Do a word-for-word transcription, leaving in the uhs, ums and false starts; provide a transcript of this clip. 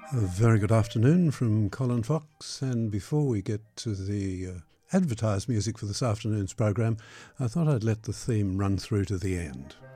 A very good afternoon from Colin Fox, and before we get to the uh, advertised music for this afternoon's program, I thought I'd let the theme run through to the end.